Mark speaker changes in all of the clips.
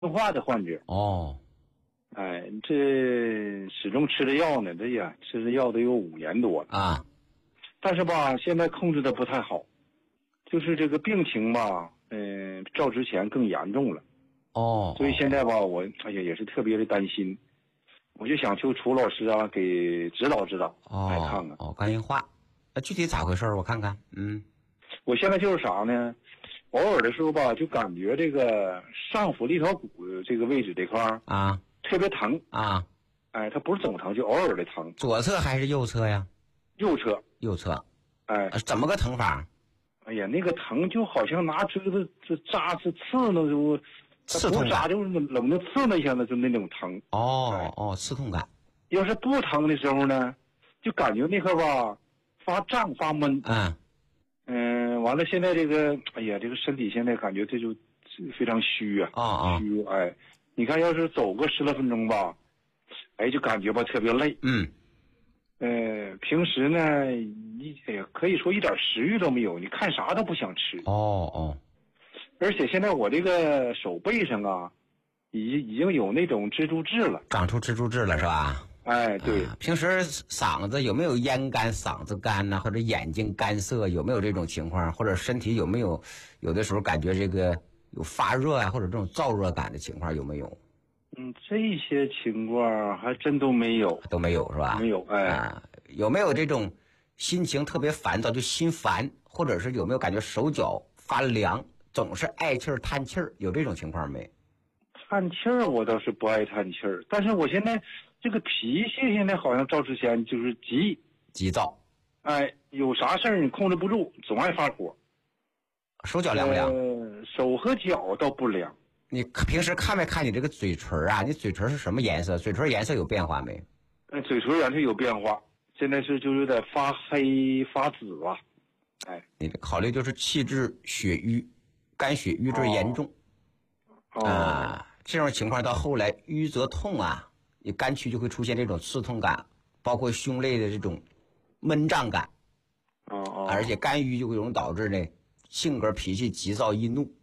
Speaker 1: 硬化的患者。
Speaker 2: 哦，
Speaker 1: 哎，这始终吃着药呢，这呀，吃着药得有5年多了
Speaker 2: 啊，
Speaker 1: 但是吧，现在控制的不太好，就是这个病情吧，照之前更严重了。
Speaker 2: 哦，
Speaker 1: 所以现在吧，我哎呀也是特别的担心，我就想求楚老师啊，给指导指导，来看看。
Speaker 2: 肝硬化，具体咋回事我看看。
Speaker 1: 我现在就是啥呢？偶尔的时候吧，就感觉这个上腹立条骨这个位置这块儿
Speaker 2: 啊
Speaker 1: 特别疼
Speaker 2: 啊，
Speaker 1: 哎，它不是总疼，就偶尔的疼。
Speaker 2: 左侧还是右侧呀？
Speaker 1: 右侧。
Speaker 2: 右侧。
Speaker 1: 哎，
Speaker 2: 怎么个疼法？
Speaker 1: 哎呀，那个疼就好像拿锥子这扎是刺呢，就
Speaker 2: 刺痛感，
Speaker 1: 就是冷的刺那下子就那种疼。
Speaker 2: 刺痛感。
Speaker 1: 要是不疼的时候呢，就感觉那块吧发胀发闷。完了现在这个，哎呀，这个身体现在感觉这就非常虚啊。虚。哎，你看要是走个10来分钟吧，哎，就感觉吧特别累。平时呢，可以说一点食欲都没有，你看啥都不想吃。而且现在我这个手背上啊，已经有那种蜘蛛痣了，
Speaker 2: 长出蜘蛛痣了是吧？
Speaker 1: 哎，对。
Speaker 2: 平时嗓子有没有咽干、嗓子干呢？或者眼睛干涩，有没有这种情况？或者身体有没有的时候感觉这个有发热啊，或者这种燥热感的情况有没有？
Speaker 1: 这些情况还真都没有。
Speaker 2: 都没有是吧？
Speaker 1: 没有。
Speaker 2: 有没有这种心情特别烦躁，就心烦，或者是有没有感觉手脚发凉，总是爱气儿叹气儿，有这种情况没？
Speaker 1: 叹气儿我倒是不爱叹气儿，但是我现在这个脾气现在好像照之前就是
Speaker 2: 急躁。
Speaker 1: 哎，有啥事儿你控制不住，总爱发火。
Speaker 2: 手脚凉不凉？
Speaker 1: 手和脚倒不凉。
Speaker 2: 你平时看没看你这个嘴唇啊？你嘴唇是什么颜色？嘴唇颜色有变化没？
Speaker 1: 嘴唇颜色有变化，现在是就有点发黑发紫啊。哎，
Speaker 2: 你考虑就是气滞血瘀，肝血瘀滞严重。这种情况到后来瘀则痛啊，你肝区就会出现这种刺痛感，包括胸肋的这种闷胀感。而且肝郁就会容易导致呢性格脾气急躁易怒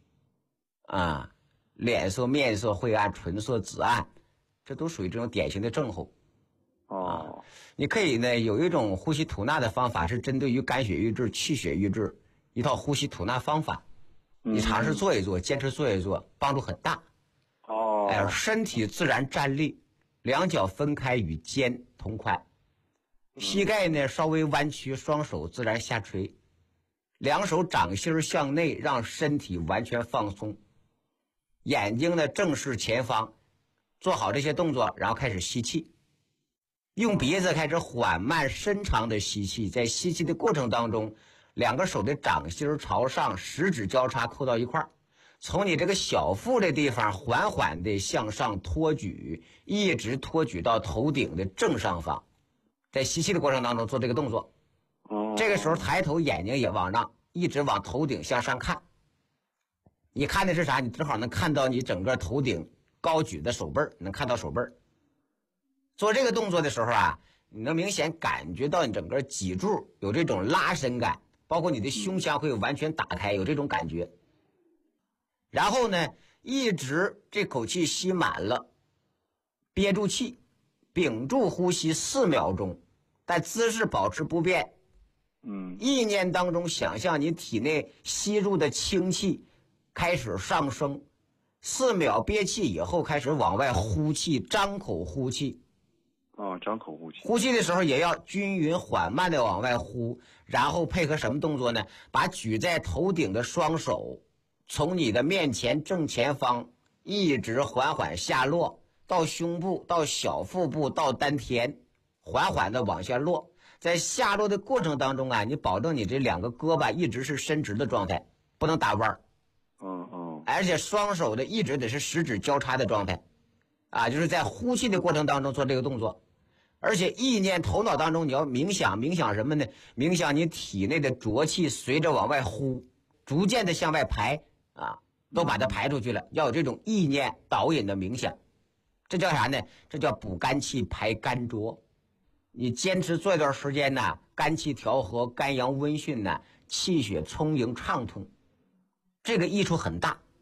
Speaker 2: 脸色面色晦暗，唇色紫暗，这都属于这种典型的症候。你可以呢有一种呼吸吐纳的方法，是针对于肝血瘀滞、气血瘀滞一套呼吸吐纳方法。你尝试做一做，坚持做一做，帮助很大。身体自然站立，两脚分开与肩同宽，膝盖呢稍微弯曲，双手自然下垂，两手掌心向内，让身体完全放松，眼睛呢正视前方，做好这些动作，然后开始吸气，用鼻子开始缓慢深长的吸气，在吸气的过程当中，两个手的掌心朝上，食指交叉扣到一块儿，从你这个小腹的地方缓缓地向上托举，一直托举到头顶的正上方。在吸气的过程当中做这个动作。这个时候抬头，眼睛也往上，一直往头顶向上看。你看的是啥？你正好能看到你整个头顶高举的手背，能看到手背。做这个动作的时候啊，你能明显感觉到你整个脊柱有这种拉伸感，包括你的胸腔会完全打开，有这种感觉。然后呢，一直这口气吸满了，憋住气，屏住呼吸4秒钟，但姿势保持不变。意念当中想象你体内吸入的氢气开始上升，4秒憋气以后开始往外呼气，张口呼气。
Speaker 1: 张口呼气。
Speaker 2: 呼气的时候也要均匀缓慢的往外呼，然后配合什么动作呢？把举在头顶的双手从你的面前正前方一直缓缓下落，到胸部，到小腹部，到丹田，缓缓的往下落。在下落的过程当中啊，你保证你这两个胳膊一直是伸直的状态，不能打弯。而且双手的一直得是食指交叉的状态就是在呼气的过程当中做这个动作。而且意念头脑当中你要冥想什么呢？冥想你体内的浊气随着往外呼，逐渐的向外排都把它排出去了，要有这种意念导引的冥想。这叫啥呢？这叫补肝气排肝浊。你坚持做一段时间呢，肝气调和，肝阳温煦呢，气血充盈畅通，这个益处很大。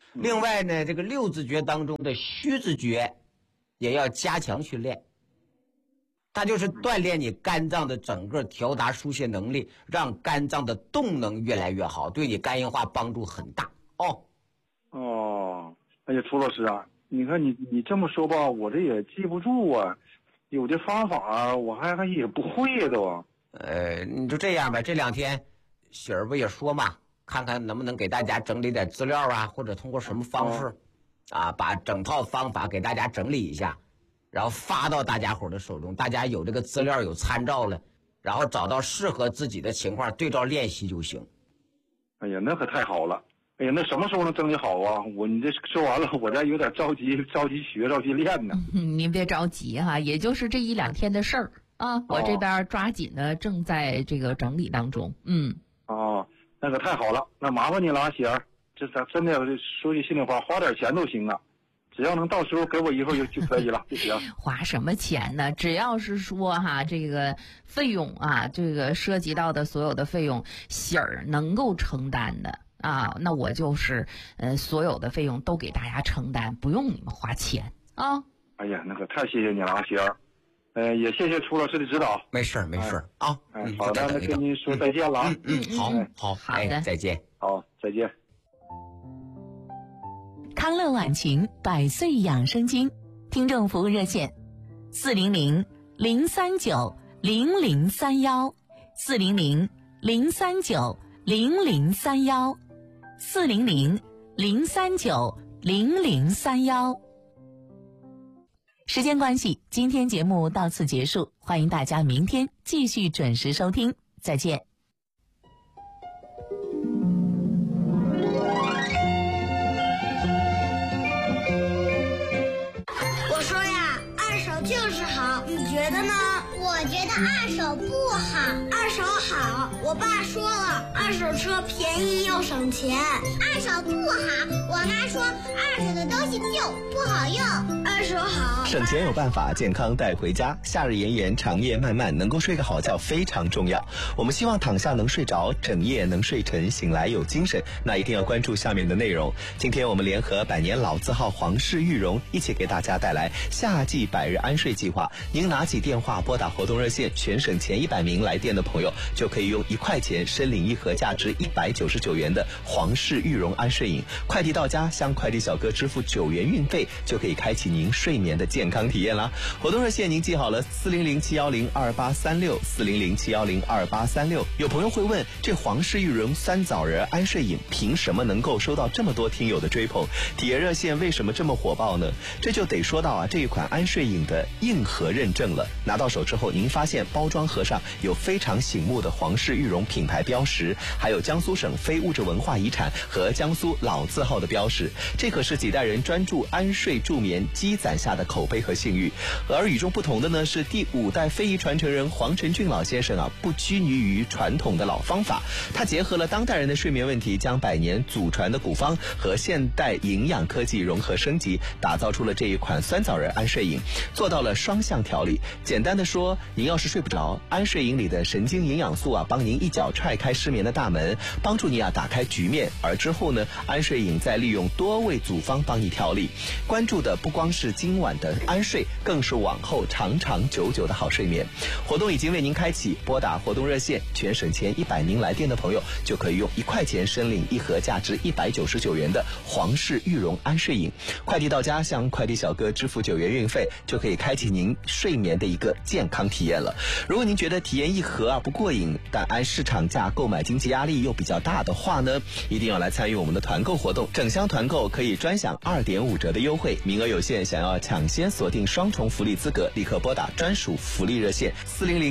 Speaker 2: 另外呢，这个六字诀当中的虚字诀也要加强训练，它就是锻炼你肝脏的整个调达疏泄能力，让肝脏的动能越来越好，对你肝硬化帮助很大哦。
Speaker 1: 哦，哎呀，楚老师啊，你看你这么说吧，我这也记不住啊，有的方法我还也不会呀都。
Speaker 2: 你就这样吧，这2天雪儿不也说嘛，看看能不能给大家整理点资料啊，或者通过什么方式把整套方法给大家整理一下，然后发到大家伙的手中，大家有这个资料有参照了，然后找到适合自己的情况对照练习就行。
Speaker 1: 哎呀，那可太好了。哎呀，那什么时候能整理好啊？你这说完了，我这有点着急学着急练呢。
Speaker 3: 您别着急哈，也就是这1-2天的事儿啊。我这边抓紧的正在这个整理当中。
Speaker 1: 那可太好了，那麻烦你了，喜儿。这咱真的说句心里话，花点钱都行啊，只要能到时候给我一会儿就可以了，就行。
Speaker 3: 花什么钱呢？只要是说这个费用啊，这个涉及到的所有的费用，喜儿能够承担的。那我就是所有的费用都给大家承担，不用你们花钱啊。
Speaker 1: 哎呀，那可太谢谢你了，喜儿。也谢谢楚老师的指导。
Speaker 2: 没事啊。
Speaker 1: 好的，那跟您说再见了啊。
Speaker 2: 好
Speaker 3: 的，
Speaker 2: 再见。
Speaker 1: 好，再见。
Speaker 4: 康乐晚晴100岁养生经听众服务热线400-039-0031，400-039-0031。时间关系，今天节目到此结束，欢迎大家明天继续准时收听，再见。
Speaker 5: 我说呀，二手就是好，你觉得呢？我觉得二手不好。二手好，我爸说了，二手车便宜又省钱。二手不好，我妈说二手的东西旧不好用。二手好，
Speaker 6: 省钱有办法，健康带回家。夏日炎炎，长夜漫漫，能够睡个好觉非常重要。我们希望躺下能睡着，整夜能睡沉，醒来有精神，那一定要关注下面的内容。今天我们联合100年老字号皇氏玉荣，一起给大家带来夏季100日安睡计划。您拿起电话拨打活动热线，全省前100名来电的朋友就可以用1块钱申领一盒价值199元的皇氏玉荣安睡饮，快递到家，向快递小哥支付9元运费，就可以开启您睡眠的健康体验啦。活动热线您记好了，400-710-2836，400-710-2836。有朋友会问，这皇氏玉荣酸枣仁安睡饮凭什么能够收到这么多听友的追捧？体验热线为什么这么火爆呢？这就得说到这一款安睡饮的硬核认证了。拿到手之后，您发现包装盒上有非常醒目的皇氏玉荣品牌标识，还有江苏省非物质文化遗产和江苏老字号的标识，这可是几代人专注安睡助眠积攒下的口碑和信誉。而与众不同的呢，是第5代非遗传承人黄承俊老先生不拘泥于传统的老方法，他结合了当代人的睡眠问题，将100年祖传的古方和现代营养科技融合升级，打造出了这一款酸枣仁安睡饮，做到了双向调理。简单的说，您要是睡不着，安睡饮里的神经营养素帮您一脚踹开失眠的大门，帮助你打开局面。而之后呢，安睡饮再利用多味组方帮你调理，关注的不光是今晚的安睡，更是往后长长久久的好睡眠。活动已经为您开启，拨打活动热线，全省前100名来电的朋友就可以用1块钱申领一盒价值199元的皇氏玉荣安睡饮，快递到家，向快递小哥支付9元运费，就可以开启您睡眠的一个健康体验了。如果您觉得体验一盒不过瘾，但按市场价购买经济压力又比较大的话呢，一定要来参与我们的团购活动，整箱团购可以专享2.5折的优惠，名额有限，想要抢先锁定双重福利资格，立刻拨打专属福利热线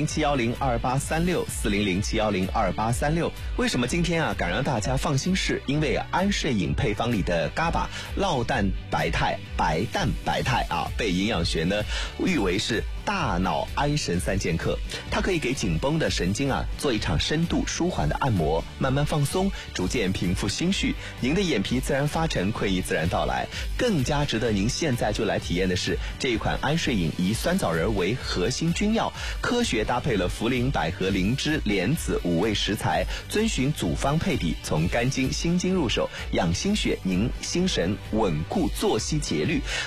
Speaker 6: 400-710-2836，400-710-2836。为什么今天敢让大家放心？是因为安睡饮配方里的嘎巴酪蛋白肽、白蛋白肽被营养学呢誉为是大脑安神3剑客，它可以给紧绷的神经做一场深度舒缓的按摩，慢慢放松，逐渐平复心绪，您的眼皮自然发沉，困意自然到来。更加值得您现在就来体验的是，这一款安睡饮以酸枣仁为核心君药，科学搭配了茯苓、百合、灵芝、莲子5味食材，遵循组方配比，从肝经、心经入手，养心血、宁心神，稳固作息节律。